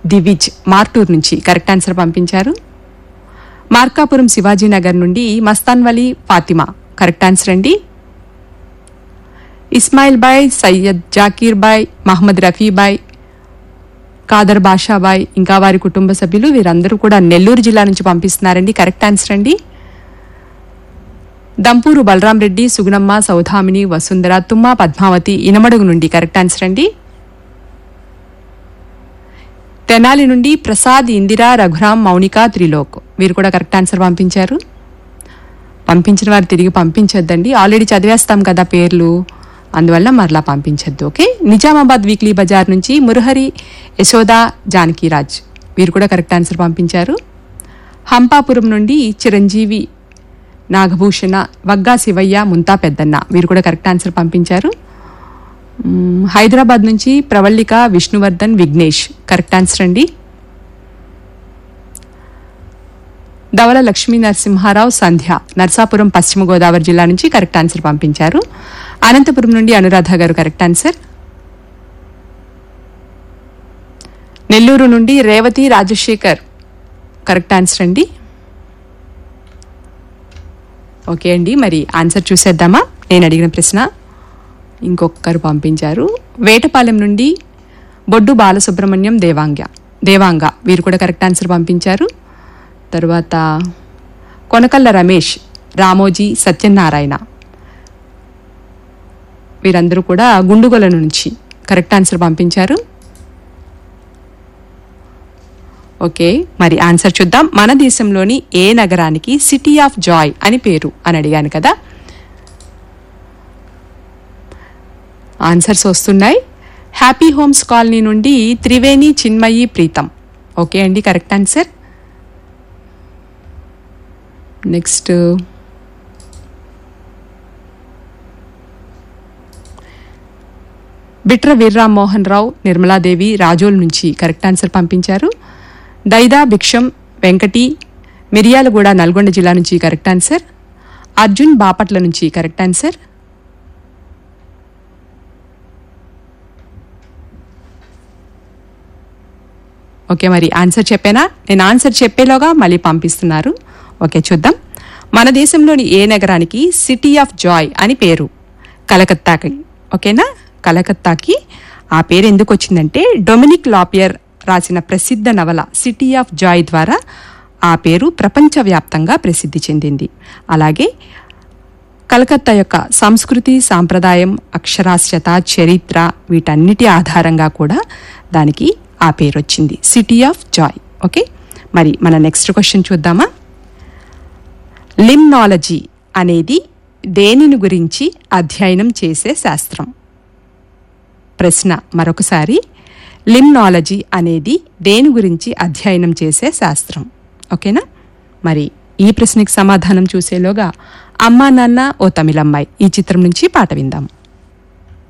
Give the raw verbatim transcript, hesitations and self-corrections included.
దివిజ్ మార్టూర్ నుంచి correct answer పంపించారు. మార్కాపురం శివాజీనగర్ నుండి మస్తాన్ వలీ ఫాతిమా కరెక్ట్ ఆన్సర్ అండి. Ismail bye, Syed Zakir bye, Mohammed Rafi bye, Khadar Basha Bhai ఇంకా వారి కుటుంబ సభ్యులు వీరందరూ కూడా నెల్లూరు జిల్లా నుంచి పంపిస్తున్నారండి. కరెక్ట్ ఆన్సర్ అండి. దంపూరు బలరాం రెడ్డి, సుగుణమ్మ, సౌధామిని, వసుంధర, తుమ్మ పద్మావతి ఇనమడుగు నుండి కరెక్ట్ ఆన్సర్ అండి. తెనాలి నుండి ప్రసాద్, ఇందిరా, రఘురాం, మౌనిక, త్రిలోక్ వీరు కూడా కరెక్ట్ ఆన్సర్ పంపించారు. పంపించిన వారు తిరిగి పంపించొద్దండి, ఆల్రెడీ చదివేస్తాం కదా పేర్లు, అందువల్ల మరలా పంపించద్దు. ఓకే. నిజామాబాద్ వీక్లీ బజార్ నుంచి మురహరి, యశోదా, జానకీరాజ్ వీరు కూడా కరెక్ట్ ఆన్సర్ పంపించారు. హంపాపురం నుండి చిరంజీవి, నాగభూషణ, వగ్గా శివయ్య, ముంతా పెద్దన్న వీరు కూడా కరెక్ట్ ఆన్సర్ పంపించారు. హైదరాబాద్ నుంచి ప్రవల్లిక, విష్ణువర్ధన్, విఘ్నేష్ కరెక్ట్ ఆన్సర్ అండి. ధవల లక్ష్మీ నరసింహారావు, సంధ్య నర్సాపురం పశ్చిమ గోదావరి జిల్లా నుంచి కరెక్ట్ ఆన్సర్ పంపించారు. అనంతపురం నుండి అనురాధ గారు కరెక్ట్ ఆన్సర్. నెల్లూరు నుండి రేవతి, రాజశేఖర్ కరెక్ట్ ఆన్సర్ అండి. ఓకే అండి, మరి ఆన్సర్ చూసేద్దామా? నేను అడిగిన ప్రశ్న ఇంకొకరు పంపించారు. వేటపాలెం నుండి బొడ్డు బాలసుబ్రహ్మణ్యం, దేవాంగ దేవాంగ వీరు కూడా కరెక్ట్ ఆన్సర్ పంపించారు. తరువాత కొనకల్ల రమేష్, రామోజీ, సత్యనారాయణ వీరందరూ కూడా గుండుగొల నుంచి కరెక్ట్ ఆన్సర్ పంపించారు. ఓకే, మరి ఆన్సర్ చూద్దాం. మన దేశంలోని ఏ నగరానికి సిటీ ఆఫ్ జాయ్ అని పేరు అని అడిగాను కదా. ఆన్సర్స్ వస్తున్నాయి. హ్యాపీ హోమ్స్ కాలనీ నుండి త్రివేణి, చిన్మయి, ప్రీతం ఓకే అండి కరెక్ట్ ఆన్సర్. నెక్స్ట్ బిట్ర వీర్రామ్మోహన్ రావు, నిర్మలాదేవి రాజోల్ నుంచి కరెక్ట్ ఆన్సర్ పంపించారు. దైదా భిక్షం వెంకటి, మిర్యాలగూడ, నల్గొండ జిల్లా నుంచి కరెక్ట్ ఆన్సర్. అర్జున్ బాపట్ల నుంచి కరెక్ట్ ఆన్సర్. ఓకే, మరి ఆన్సర్ చెప్పేనా? నేను ఆన్సర్ చెప్పేలోగా మళ్ళీ పంపిస్తున్నారు. ఓకే, చూద్దాం. మన దేశంలోని ఏ నగరానికి సిటీ ఆఫ్ జాయ్ అని పేరు? కలకత్తాకి. ఓకేనా, కలకత్తాకి ఆ పేరు ఎందుకు వచ్చిందంటే డొమినిక్ లాపియర్ రాసిన ప్రసిద్ధ నవల సిటీ ఆఫ్ జాయ్ ద్వారా ఆ పేరు ప్రపంచవ్యాప్తంగా ప్రసిద్ధి చెందింది. అలాగే కలకత్తా యొక్క సంస్కృతి, సాంప్రదాయం, అక్షరాస్యత, చరిత్ర వీటన్నిటి ఆధారంగా కూడా దానికి ఆ పేరు వచ్చింది, సిటీ ఆఫ్ జాయ్. ఓకే, మరి మన నెక్స్ట్ క్వశ్చన్ చూద్దామా? లిమ్నాలజీ అనేది దేనిని గురించి అధ్యయనం చేసే శాస్త్రం? ప్రశ్న మరొకసారి, లిమ్నాలజీ అనేది దేని గురించి అధ్యయనం చేసే శాస్త్రం? ఓకేనా, మరి ఈ ప్రశ్నకి సమాధానం చూసేలోగా అమ్మా నాన్న ఓ తమిళమ్మాయి ఈ చిత్రం నుంచి పాట విందాం.